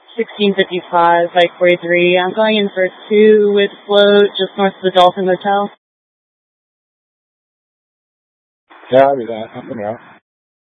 1655, Bike 43. I'm going in for 2 with float just north of the Dolphin Hotel. Yeah, I'll do that. I'm coming out.